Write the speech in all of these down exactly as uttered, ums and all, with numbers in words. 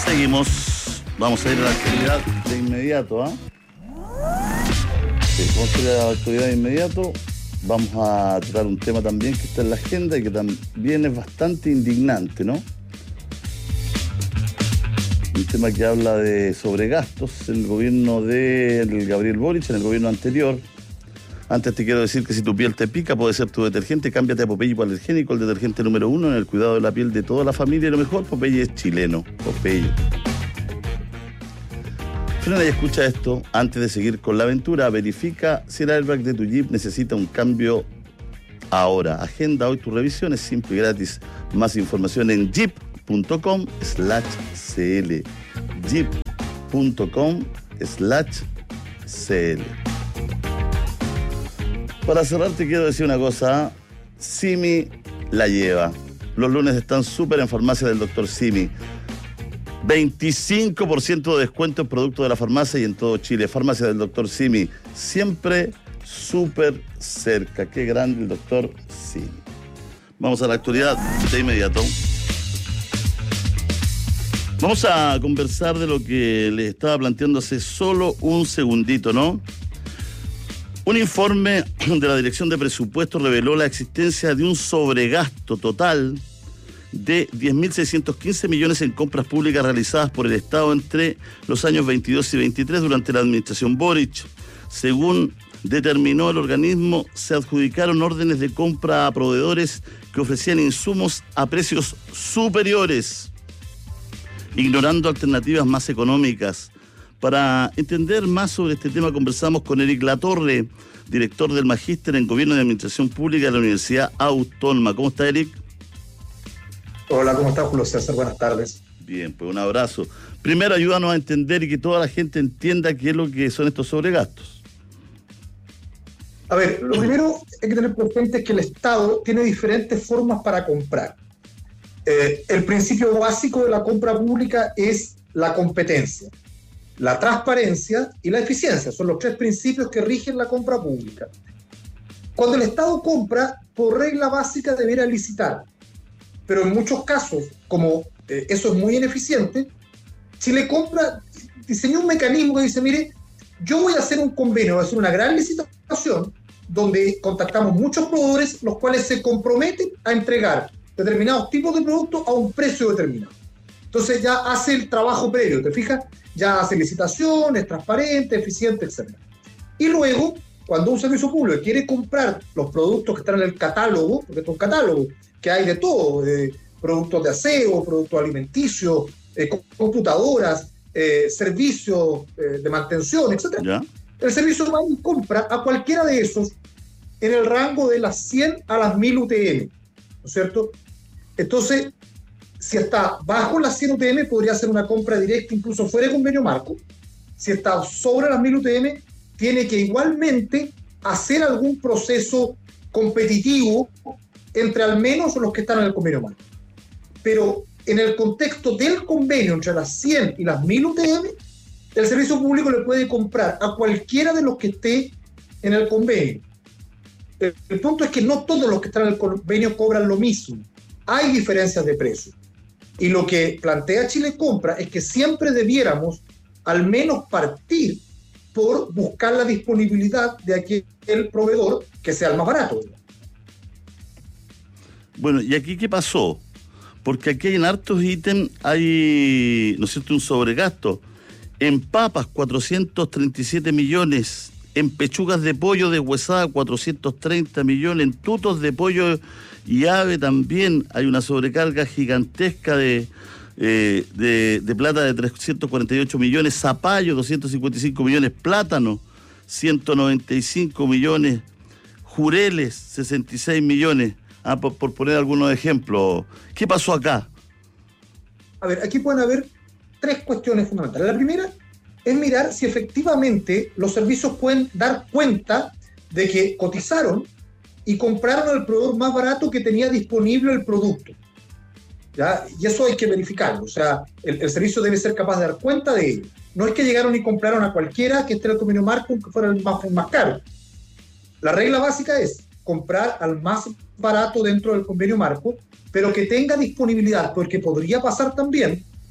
Seguimos. Vamos a ir a la actualidad de inmediato, ¿ah? ¿eh? Sí, vamos a ir a la actualidad de inmediato. Vamos a tratar un tema también que está en la agenda y que también es bastante indignante, ¿no? Un tema que habla de sobregastos en el gobierno de Gabriel Boric, en el gobierno anterior. Antes te quiero decir que si tu piel te pica, puede ser tu detergente. Cámbiate a Popeye Hipoalergénico, el detergente número uno en el cuidado de la piel de toda la familia. Y lo mejor, Popeye es chileno. Popeye. Frena y escucha esto. Antes de seguir con la aventura, verifica si el airbag de tu Jeep necesita un cambio ahora. Agenda hoy tu revisión, es simple y gratis. Más información en jeep.com slash cl. jeep.com slash cl. Para cerrar te quiero decir una cosa. Simi la lleva. Los lunes están súper en farmacia del doctor Simi. veinticinco por ciento de descuento en productos de la farmacia y en todo Chile. Farmacia del doctor Simi. Siempre súper cerca. Qué grande el doctor Simi. Vamos a la actualidad de inmediato. Vamos a conversar de lo que les estaba planteando hace solo un segundito, ¿no? Un informe de la Dirección de Presupuestos reveló la existencia de un sobregasto total de diez mil seiscientos quince millones en compras públicas realizadas por el Estado entre los años veintidós y veintitrés durante la administración Boric. Según determinó el organismo, se adjudicaron órdenes de compra a proveedores que ofrecían insumos a precios superiores, ignorando alternativas más económicas. Para entender más sobre este tema conversamos con Eric Latorre, director del Magíster en Gobierno y Administración Pública de la Universidad Autónoma. ¿Cómo está, Eric? Hola, ¿cómo estás, Julio César? Buenas tardes. Bien, pues un abrazo. Primero, ayúdanos a entender y que toda la gente entienda qué es lo que son estos sobregastos. A ver, lo primero hay que tener presente es que el Estado tiene diferentes formas para comprar. Eh, el principio básico de la compra pública es la competencia, la transparencia y la eficiencia. Son los tres principios que rigen la compra pública. Cuando el Estado compra, por regla básica deberá licitar. Pero en muchos casos, como eh, eso es muy ineficiente, si le compra, diseñó un mecanismo que dice, mire, yo voy a hacer un convenio, voy a hacer una gran licitación, donde contactamos muchos proveedores, los cuales se comprometen a entregar determinados tipos de productos a un precio determinado. Entonces ya hace el trabajo previo, ¿te fijas? Ya hace licitación, es transparente, eficiente, etcétera. Y luego, cuando un servicio público quiere comprar los productos que están en el catálogo, porque es un catálogo que hay de todo, de productos de aseo, productos alimenticios, eh, computadoras, eh, servicios eh, de mantención, etcétera. ¿Ya? El servicio va y compra a cualquiera de esos en el rango de las cien a las mil U T M, ¿no es cierto? Entonces, si está bajo las cien U T M, podría hacer una compra directa incluso fuera de convenio marco. Si está sobre las mil U T M, tiene que igualmente hacer algún proceso competitivo entre al menos los que están en el convenio marco. Pero en el contexto del convenio entre las cien y las mil U T M, el servicio público le puede comprar a cualquiera de los que esté en el convenio. El, el punto es que no todos los que están en el convenio cobran lo mismo. Hay diferencias de precio. Y lo que plantea Chile Compra es que siempre debiéramos al menos partir por buscar la disponibilidad de aquel proveedor que sea el más barato. Bueno, ¿y aquí qué pasó? Porque aquí en hartos ítems hay, ¿no es cierto?, un sobregasto. En papas, cuatrocientos treinta y siete millones. En pechugas de pollo deshuesada, cuatrocientos treinta millones. En tutos de pollo y ave también hay una sobrecarga gigantesca de, eh, de, de plata de trescientos cuarenta y ocho millones. Zapallo, doscientos cincuenta y cinco millones. Plátano, ciento noventa y cinco millones. Jureles, sesenta y seis millones. Ah, por, por poner algunos ejemplos. ¿Qué pasó acá? A ver, aquí pueden haber tres cuestiones fundamentales. La primera es mirar si efectivamente los servicios pueden dar cuenta de que cotizaron y compraron al proveedor más barato que tenía disponible el producto. ¿Ya? Y eso hay que verificarlo. O sea, el, el servicio debe ser capaz de dar cuenta de ello. No es que llegaron y compraron a cualquiera que esté en el convenio marco, aunque fuera el más, el más caro. La regla básica es comprar al más barato dentro del convenio marco, pero que tenga disponibilidad, porque podría pasar también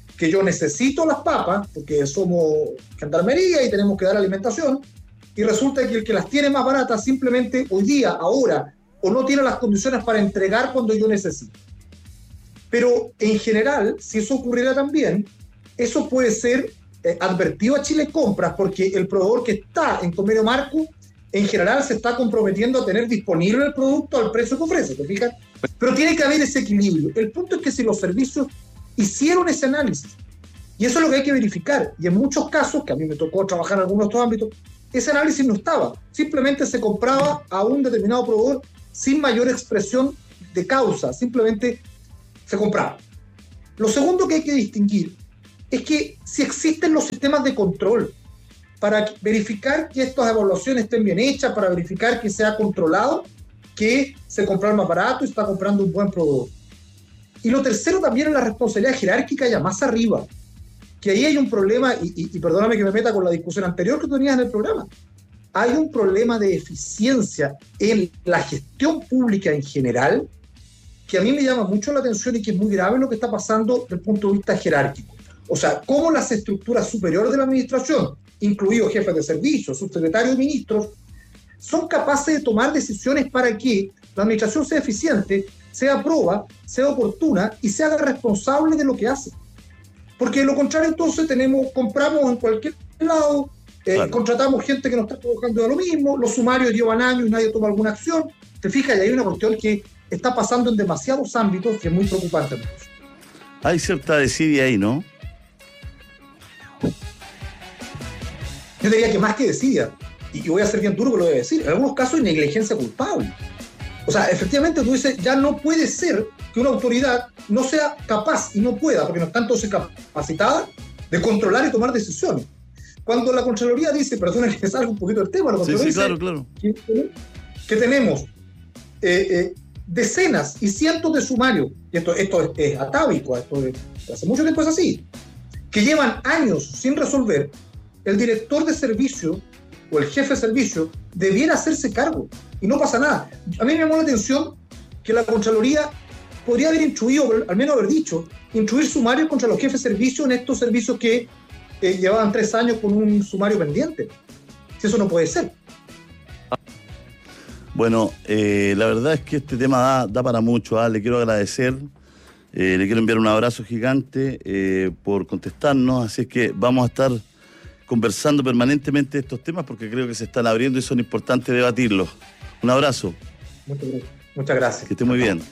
que yo necesito las papas, porque somos gendarmería y tenemos que dar alimentación, y resulta que el que las tiene más baratas simplemente hoy día, ahora, o no tiene las condiciones para entregar cuando yo necesito. Pero en general, si eso ocurriera también, eso puede ser eh, advertido a Chile Compras, porque el proveedor que está en convenio marco, en general se está comprometiendo a tener disponible el producto al precio que ofrece, ¿te fijas? Pero tiene que haber ese equilibrio. El punto es que si los servicios hicieron ese análisis, y eso es lo que hay que verificar, y en muchos casos, que a mí me tocó trabajar en algunos de estos ámbitos, ese análisis no estaba, simplemente se compraba a un determinado proveedor sin mayor expresión de causa, simplemente se compraba. Lo segundo que hay que distinguir es que si existen los sistemas de control para verificar que estas evaluaciones estén bien hechas, para verificar que se ha controlado, que se compró más barato y está comprando un buen proveedor. Y lo tercero también es la responsabilidad jerárquica ya más arriba, que ahí hay un problema, y, y, y perdóname que me meta con la discusión anterior que tenías en el programa, hay un problema de eficiencia en la gestión pública en general, que a mí me llama mucho la atención y que es muy grave lo que está pasando desde el punto de vista jerárquico. O sea, cómo las estructuras superiores de la administración, incluidos jefes de servicio, subsecretarios y ministros, son capaces de tomar decisiones para que la administración sea eficiente, sea proba, sea oportuna y se haga responsable de lo que hace. Porque de lo contrario, entonces tenemos, compramos en cualquier lado, eh, claro. contratamos gente que nos está trabajando de lo mismo, los sumarios llevan años y nadie toma alguna acción. Te fijas, y hay una cuestión que está pasando en demasiados ámbitos que es muy preocupante. Hay cierta desidia ahí, ¿no? Yo diría que más que desidia, y voy a ser bien duro que lo voy a decir, en algunos casos hay negligencia culpable. O sea, efectivamente tú dices, ya no puede ser que una autoridad no sea capaz y no pueda, porque no está entonces capacitada, de controlar y tomar decisiones. Cuando la Contraloría dice, perdona que salga un poquito del tema, la Contraloría sí, sí, dice claro, claro. Que, que tenemos eh, eh, decenas y cientos de sumarios, y esto, esto es, es atávico, esto es, hace mucho tiempo es así, que llevan años sin resolver, el director de servicio o el jefe de servicio debiera hacerse cargo y no pasa nada. A mí me llamó la atención que la Contraloría podría haber instruido, al menos haber dicho, instruir sumarios contra los jefes de servicio en estos servicios que eh, llevaban tres años con un sumario pendiente. Si eso no puede ser. Bueno, eh, la verdad es que este tema da, da para mucho. ¿eh? Le quiero agradecer, eh, le quiero enviar un abrazo gigante eh, por contestarnos, así es que vamos a estar conversando permanentemente estos temas porque creo que se están abriendo y son importantes debatirlos. Un abrazo. Muchas, muchas gracias. Que esté muy bien.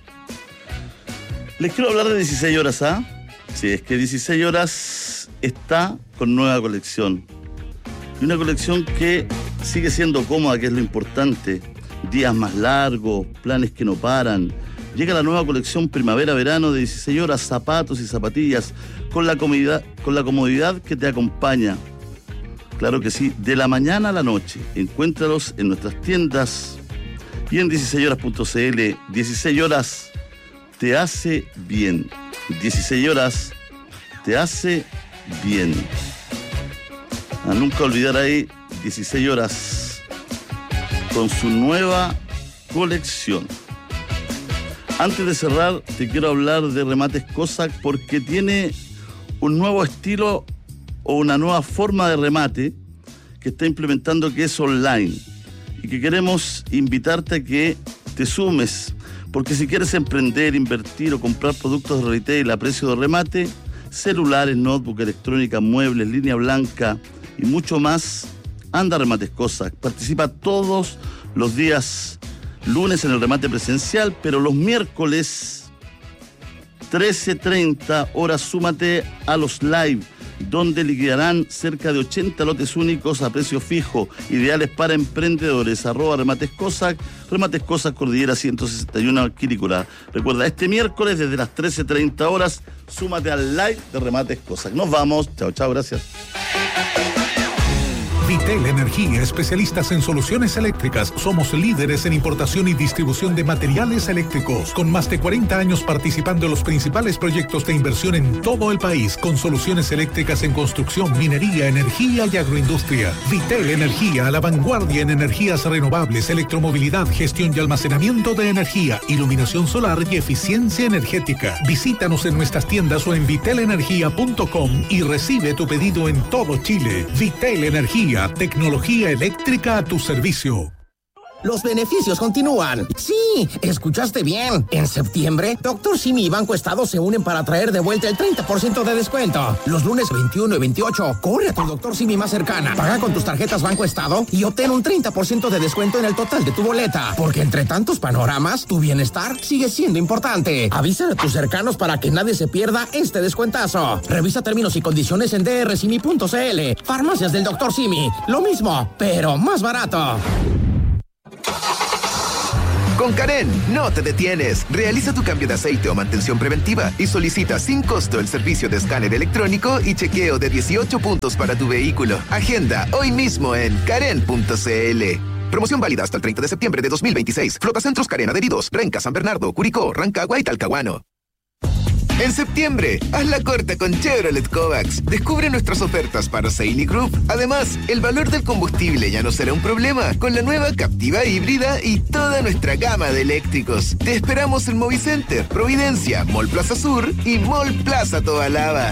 Les quiero hablar de dieciséis horas, ¿ah? ¿eh? Sí, es que dieciséis horas está con nueva colección. Y una colección que sigue siendo cómoda, que es lo importante. Días más largos, planes que no paran. Llega la nueva colección primavera-verano de dieciséis horas, zapatos y zapatillas, con la comodidad, con la comodidad que te acompaña. Claro que sí, de la mañana a la noche. Encuéntralos en nuestras tiendas y en dieciséis horas punto c l. dieciséis horas te hace bien. dieciséis horas te hace bien. A nunca olvidar ahí, dieciséis horas con su nueva colección. Antes de cerrar, te quiero hablar de Remates Cossack porque tiene un nuevo estilo o una nueva forma de remate que está implementando, que es online, y que queremos invitarte a que te sumes, porque si quieres emprender, invertir o comprar productos de retail a precio de remate, celulares, notebook, electrónica, muebles, línea blanca y mucho más, anda a Remates Cossack. Participa todos los días lunes en el remate presencial, pero los miércoles trece treinta horas súmate a los live, donde liquidarán cerca de ochenta lotes únicos a precio fijo, ideales para emprendedores. Arroba Remates Cossack, Remates Cossack, Cordillera ciento sesenta y uno, Quilicura. Recuerda, este miércoles desde las trece treinta horas, súmate al live de Remates Cossack. Nos vamos, chao, chao, gracias. Vitel Energía, especialistas en soluciones eléctricas. Somos líderes en importación y distribución de materiales eléctricos, con más de cuarenta años participando en los principales proyectos de inversión en todo el país, con soluciones eléctricas en construcción, minería, energía y agroindustria. Vitel Energía, a la vanguardia en energías renovables, electromovilidad, gestión y almacenamiento de energía, iluminación solar y eficiencia energética. Visítanos en nuestras tiendas o en vitel energía punto com y recibe tu pedido en todo Chile. Vitel Energía, tecnología eléctrica a tu servicio. Los beneficios continúan. Sí, escuchaste bien. En septiembre, Doctor Simi y Banco Estado se unen para traer de vuelta el treinta por ciento de descuento. Los lunes veintiuno y veintiocho, corre a tu Doctor Simi más cercana. Paga con tus tarjetas Banco Estado y obtén un treinta por ciento de descuento en el total de tu boleta. Porque entre tantos panoramas, tu bienestar sigue siendo importante. Avisa a tus cercanos para que nadie se pierda este descuentazo. Revisa términos y condiciones en d r simi punto c l. Farmacias del Doctor Simi. Lo mismo, pero más barato. Con Karen, no te detienes. Realiza tu cambio de aceite o mantención preventiva y solicita sin costo el servicio de escáner electrónico y chequeo de dieciocho puntos para tu vehículo. Agenda hoy mismo en karen punto c l. Promoción válida hasta el treinta de septiembre de dos mil veintiséis. Flotacentros Karen adheridos, Renca, San Bernardo, Curicó, Rancagua y Talcahuano. En septiembre, haz la corta con Chevrolet Kovacs. Descubre nuestras ofertas para Seily Group. Además, el valor del combustible ya no será un problema con la nueva Captiva híbrida y toda nuestra gama de eléctricos. Te esperamos en Movicenter, Providencia, Mall Plaza Sur y Mall Plaza Tobalaba.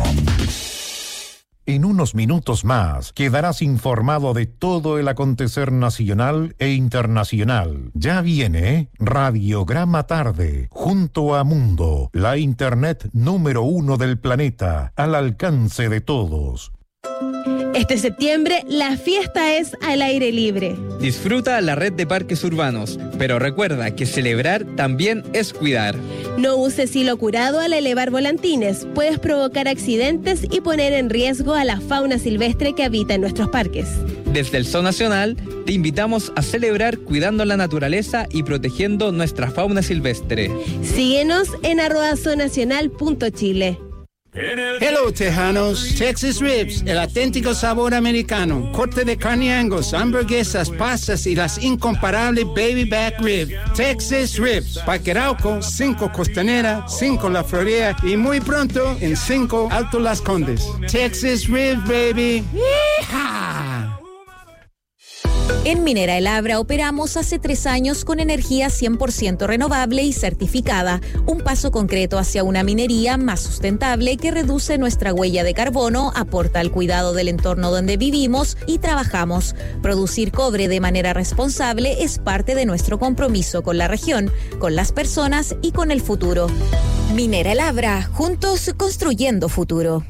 En unos minutos más quedarás informado de todo el acontecer nacional e internacional. Ya viene Radiograma Tarde, junto a Mundo, la internet número uno del planeta, al alcance de todos. Este septiembre, la fiesta es al aire libre. Disfruta la red de parques urbanos, pero recuerda que celebrar también es cuidar. No uses hilo curado al elevar volantines. Puedes provocar accidentes y poner en riesgo a la fauna silvestre que habita en nuestros parques. Desde el Zoo Nacional, te invitamos a celebrar cuidando la naturaleza y protegiendo nuestra fauna silvestre. Síguenos en arroba zoonacional punto chile. Hello, Tejanos. Texas Ribs, el auténtico sabor americano. Corte de carne Angus, hamburguesas, pastas y las incomparables Baby Back Rib. Texas Ribs, Parque Arauco, cinco Costanera, cinco La Florida y muy pronto en cinco Alto Las Condes. Texas Ribs, baby. ¡Yeehaw! En Minera El Abra operamos hace tres años con energía cien por ciento renovable y certificada, un paso concreto hacia una minería más sustentable que reduce nuestra huella de carbono, aporta al cuidado del entorno donde vivimos y trabajamos. Producir cobre de manera responsable es parte de nuestro compromiso con la región, con las personas y con el futuro. Minera El Abra, juntos construyendo futuro.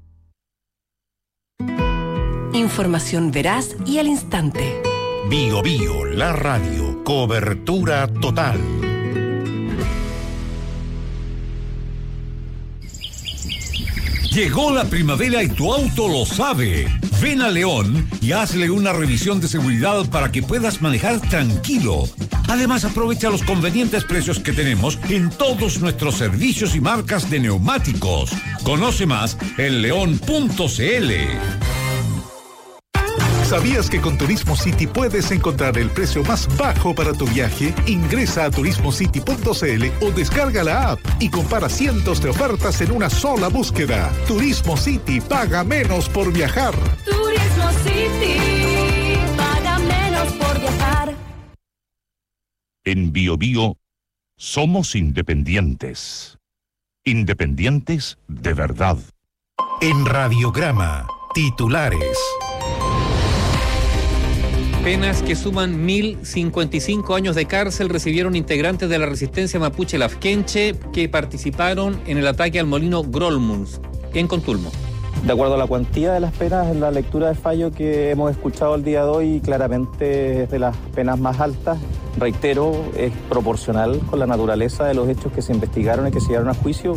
Información veraz y al instante. Bio Bio, la radio, cobertura total. Llegó la primavera y tu auto lo sabe. Ven a León y hazle una revisión de seguridad para que puedas manejar tranquilo. Además, aprovecha los convenientes precios que tenemos en todos nuestros servicios y marcas de neumáticos. Conoce más en león punto c l. ¿Sabías que con Turismo City puedes encontrar el precio más bajo para tu viaje? Ingresa a turismo city punto c l o descarga la app y compara cientos de ofertas en una sola búsqueda. Turismo City, paga menos por viajar. Turismo City, paga menos por viajar. En Bio Bio somos independientes. Independientes de verdad. En Radiograma, titulares. Penas que suman mil cincuenta y cinco años de cárcel recibieron integrantes de la resistencia mapuche Lafkenche que participaron en el ataque al molino Grolmunds en Contulmo. De acuerdo a la cuantía de las penas, en la lectura de fallo que hemos escuchado el día de hoy, claramente es de las penas más altas. Reitero, es proporcional con la naturaleza de los hechos que se investigaron y que se llevaron a juicio.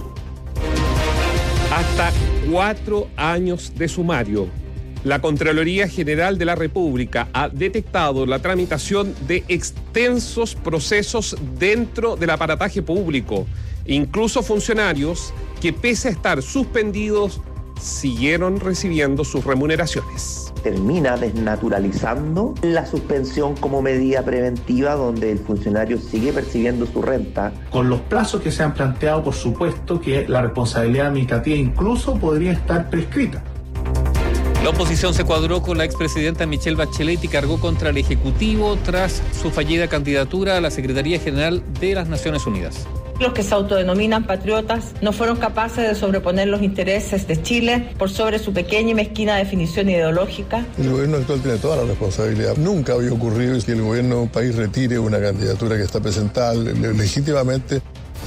Hasta cuatro años de sumario. La Contraloría General de la República ha detectado la tramitación de extensos procesos dentro del aparataje público, incluso funcionarios que, pese a estar suspendidos, siguieron recibiendo sus remuneraciones. Termina desnaturalizando la suspensión como medida preventiva donde el funcionario sigue percibiendo su renta. Con los plazos que se han planteado, por supuesto que la responsabilidad administrativa incluso podría estar prescrita. La oposición se cuadró con la expresidenta Michelle Bachelet y cargó contra el Ejecutivo tras su fallida candidatura a la Secretaría General de las Naciones Unidas. Los que se autodenominan patriotas no fueron capaces de sobreponer los intereses de Chile por sobre su pequeña y mezquina definición ideológica. El gobierno actual tiene toda la responsabilidad. Nunca había ocurrido que el gobierno de un país retire una candidatura que está presentada legítimamente.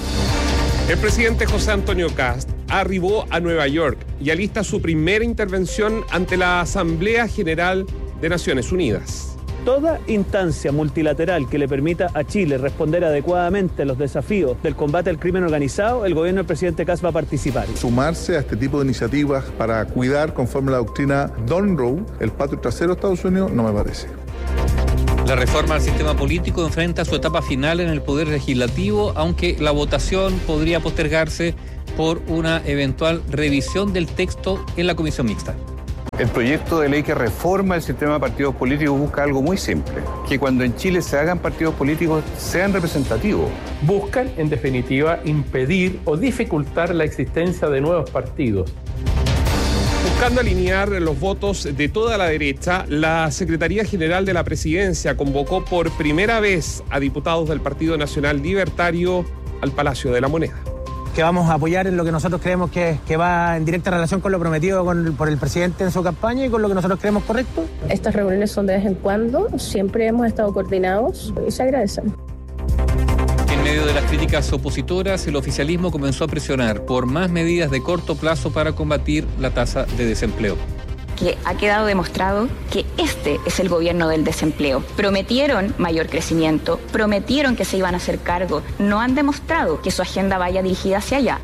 El presidente José Antonio Kast arribó a Nueva York y alista su primera intervención ante la Asamblea General de Naciones Unidas. Toda instancia multilateral que le permita a Chile responder adecuadamente a los desafíos del combate al crimen organizado, el gobierno del presidente Kast va a participar. Sumarse a este tipo de iniciativas para cuidar, conforme a la doctrina Monroe, el patio trasero de Estados Unidos, no me parece. La reforma al sistema político enfrenta su etapa final en el Poder Legislativo, aunque la votación podría postergarse por una eventual revisión del texto en la comisión mixta. El proyecto de ley que reforma el sistema de partidos políticos busca algo muy simple, que cuando en Chile se hagan partidos políticos sean representativos. Buscan, en definitiva, impedir o dificultar la existencia de nuevos partidos. Buscando alinear los votos de toda la derecha, la Secretaría General de la Presidencia convocó por primera vez a diputados del Partido Nacional Libertario al Palacio de la Moneda. Que vamos a apoyar en lo que nosotros creemos que, que va en directa relación con lo prometido con, por el presidente en su campaña y con lo que nosotros creemos correcto. Estas reuniones son de vez en cuando, siempre hemos estado coordinados y se agradecen. En medio de las críticas opositoras, el oficialismo comenzó a presionar por más medidas de corto plazo para combatir la tasa de desempleo. Que ha quedado demostrado que este es el gobierno del desempleo. Prometieron mayor crecimiento, prometieron que se iban a hacer cargo, no han demostrado que su agenda vaya dirigida hacia allá.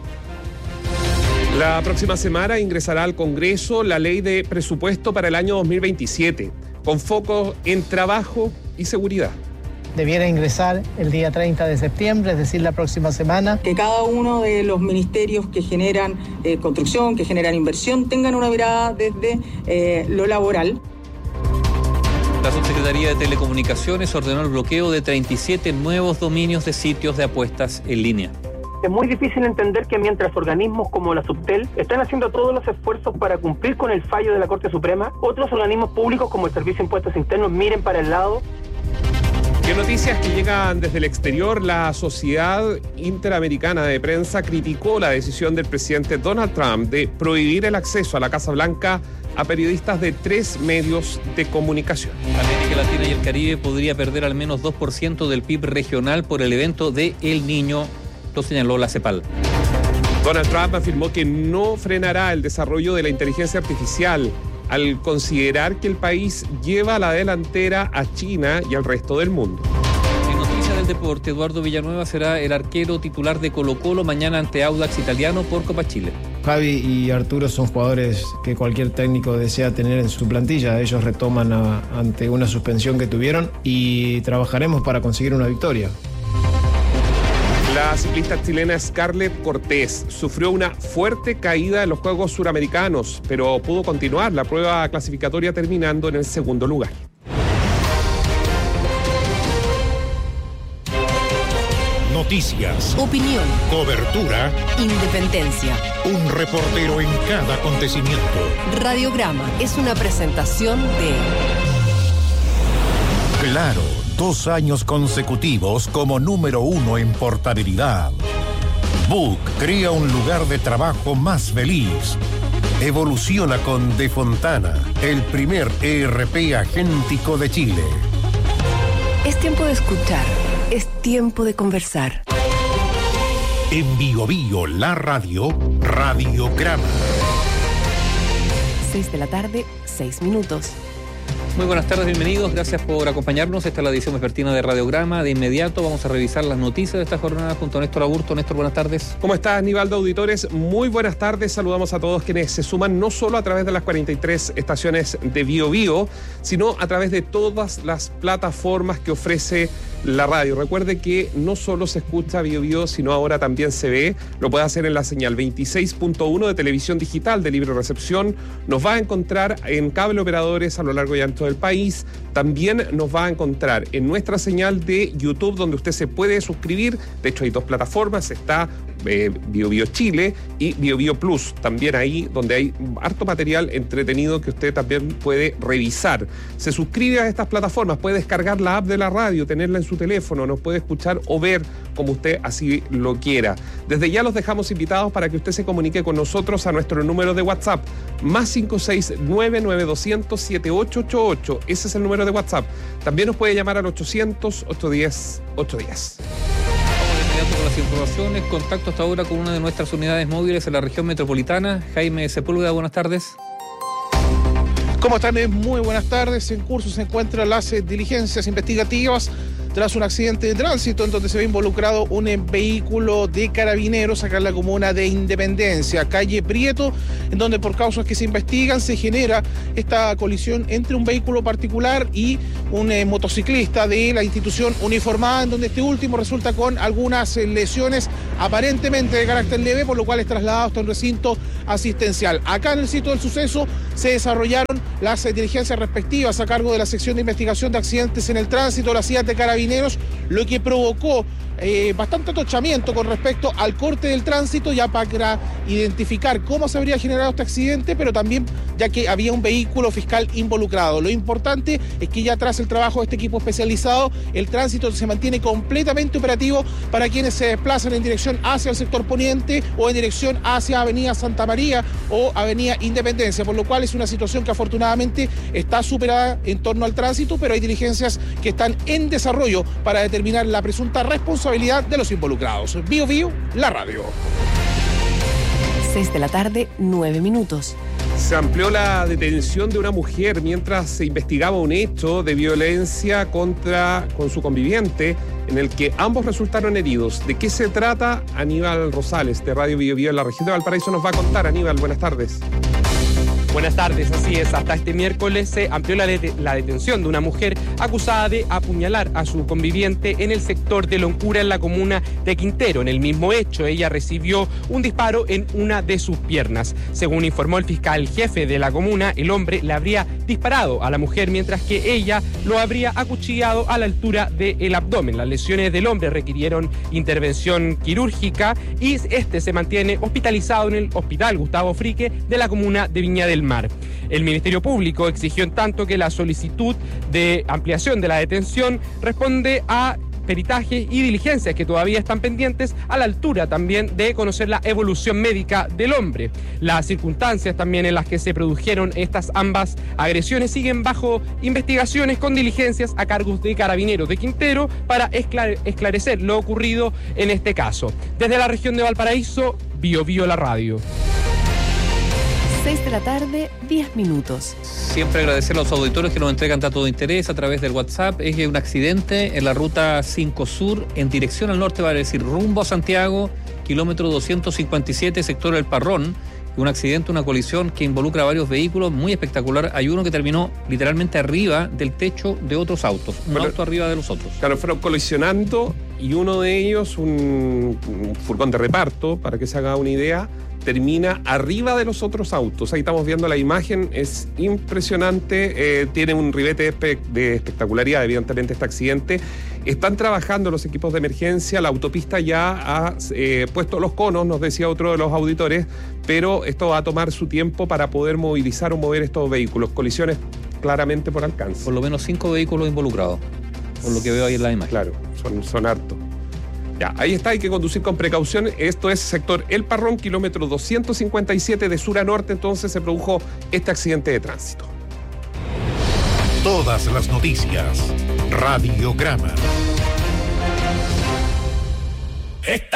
La próxima semana ingresará al Congreso la ley de presupuesto para el año dos mil veintisiete, con foco en trabajo y seguridad. Debiera ingresar el día treinta de septiembre, es decir, la próxima semana. Que cada uno de los ministerios que generan eh, construcción, que generan inversión, tengan una mirada desde eh, lo laboral. La Subsecretaría de Telecomunicaciones ordenó el bloqueo de treinta y siete nuevos dominios de sitios de apuestas en línea. Es muy difícil entender que mientras organismos como la Subtel están haciendo todos los esfuerzos para cumplir con el fallo de la Corte Suprema, otros organismos públicos como el Servicio de Impuestos Internos miren para el lado. En noticias que llegan desde el exterior, la Sociedad Interamericana de Prensa criticó la decisión del presidente Donald Trump de prohibir el acceso a la Casa Blanca a periodistas de tres medios de comunicación. América Latina y el Caribe podría perder al menos dos por ciento del P I B regional por el evento de El Niño, lo señaló la CEPAL. Donald Trump afirmó que no frenará el desarrollo de la inteligencia artificial al considerar que el país lleva a la delantera a China y al resto del mundo. En noticias del deporte, Eduardo Villanueva será el arquero titular de Colo-Colo mañana ante Audax Italiano por Copa Chile. Javi y Arturo son jugadores que cualquier técnico desea tener en su plantilla. Ellos retoman a, ante una suspensión que tuvieron y trabajaremos para conseguir una victoria. La ciclista chilena Scarlett Cortés sufrió una fuerte caída en los Juegos Suramericanos, pero pudo continuar la prueba clasificatoria terminando en el segundo lugar. Noticias, opinión, cobertura, independencia. Un reportero en cada acontecimiento. Radiograma es una presentación de Claro. Dos años consecutivos como número uno en portabilidad. Book crea un lugar de trabajo más feliz. Evoluciona con De Fontana, el primer E R P agéntico de Chile. Es tiempo de escuchar, es tiempo de conversar. En Bio Bio, la radio, Radiograma. Seis de la tarde, seis minutos. Muy buenas tardes, bienvenidos, gracias por acompañarnos. Esta es la edición vespertina de Radiograma. De inmediato vamos a revisar las noticias de esta jornada junto a Néstor Aburto. Néstor, buenas tardes. ¿Cómo estás, Aníbaldo, auditores? Muy buenas tardes. Saludamos a todos quienes se suman no solo a través de las cuarenta y tres estaciones de Bio Bio, sino a través de todas las plataformas que ofrece la radio. Recuerde que no solo se escucha Bio Bio, sino ahora también se ve. Lo puede hacer en la señal veintiséis punto uno de televisión digital de libre recepción. Nos va a encontrar en cable operadores a lo largo y ancho del país. También nos va a encontrar en nuestra señal de YouTube, donde usted se puede suscribir. De hecho, hay dos plataformas. Está eh, Bio Bio Chile y Bio Bio Plus. También ahí, donde hay harto material entretenido que usted también puede revisar. Se suscribe a estas plataformas, puede descargar la app de la radio, tenerla en su teléfono, nos puede escuchar o ver como usted así lo quiera. Desde ya los dejamos invitados para que usted se comunique con nosotros a nuestro número de WhatsApp, más cinco seis nueve nueve dos cero cero siete ocho ocho ocho. Ese es el número de WhatsApp. También nos puede llamar al ochocientos, ochocientos diez, ochocientos diez. Vamos de inmediato con las informaciones. Contacto hasta ahora con una de nuestras unidades móviles en la región metropolitana. Jaime Sepúlveda, buenas tardes. ¿Cómo están? Muy buenas tardes. En curso se encuentran las eh, diligencias investigativas tras un accidente de tránsito en donde se ve involucrado un eh, vehículo de carabineros acá en la comuna de Independencia, calle Prieto, en donde por causas que se investigan se genera esta colisión entre un vehículo particular y un eh, motociclista de la institución uniformada, en donde este último resulta con algunas eh, lesiones aparentemente de carácter leve, por lo cual es trasladado hasta un recinto asistencial. Acá en el sitio del suceso se desarrollaron las eh, diligencias respectivas a cargo de la sección de investigación de accidentes en el tránsito, la C I A T de Carabineros, lo que provocó eh, bastante atochamiento con respecto al corte del tránsito, ya para identificar cómo se habría generado este accidente, pero también ya que había un vehículo fiscal involucrado. Lo importante es que ya tras el trabajo de este equipo especializado, el tránsito se mantiene completamente operativo para quienes se desplazan en dirección hacia el sector poniente o en dirección hacia Avenida Santa María o Avenida Independencia, por lo cual es una situación que afortunadamente está superada en torno al tránsito, pero hay diligencias que están en desarrollo para determinar la presunta responsabilidad de los involucrados. Bio Bio, la radio. seis de la tarde, nueve minutos. Se amplió la detención de una mujer mientras se investigaba un hecho de violencia contra con su conviviente en el que ambos resultaron heridos. ¿De qué se trata? Aníbal Rosales, de Radio Bio Bio en la región de Valparaíso, nos va a contar. Aníbal, buenas tardes. Buenas tardes, así es. Hasta este miércoles se amplió la, det- la detención de una mujer acusada de apuñalar a su conviviente en el sector de Loncura, en la comuna de Quintero. En el mismo hecho, ella recibió un disparo en una de sus piernas. Según informó el fiscal jefe de la comuna, el hombre le habría disparado a la mujer, mientras que ella lo habría acuchillado a la altura del abdomen. Las lesiones del hombre requirieron intervención quirúrgica y este se mantiene hospitalizado en el Hospital Gustavo Frique de la comuna de Viña del Mar. El Ministerio Público exigió en tanto que la solicitud de ampliación de la detención responde a peritajes y diligencias que todavía están pendientes, a la altura también de conocer la evolución médica del hombre. Las circunstancias también en las que se produjeron estas ambas agresiones siguen bajo investigaciones con diligencias a cargo de Carabineros de Quintero para esclare- esclarecer lo ocurrido en este caso. Desde la región de Valparaíso, Bio Bio la radio. seis de la tarde, diez minutos. Siempre agradecer a los auditores que nos entregan tanto de interés a través del WhatsApp. Es que un accidente en la ruta cinco Sur en dirección al norte, va a decir rumbo a Santiago, kilómetro doscientos cincuenta y siete, sector El Parrón. Un accidente, una colisión que involucra a varios vehículos, muy espectacular. Hay uno que terminó literalmente arriba del techo de otros autos, un Pero, auto arriba de los otros. Claro, fueron colisionando y uno de ellos, un, un furgón de reparto, para que se haga una idea, termina arriba de los otros autos. Ahí estamos viendo la imagen, es impresionante, eh, tiene un ribete de, espe- de espectacularidad, evidentemente, este accidente. Están trabajando los equipos de emergencia, la autopista ya ha eh, puesto los conos, nos decía otro de los auditores, pero esto va a tomar su tiempo para poder movilizar o mover estos vehículos. Colisiones claramente por alcance. Por lo menos cinco vehículos involucrados, por lo que veo ahí en la imagen. Claro, son, son hartos. Ya, ahí está, hay que conducir con precaución. Esto es sector El Parrón, kilómetro doscientos cincuenta y siete de sur a norte, entonces se produjo este accidente de tránsito. Todas las noticias. Radiograma.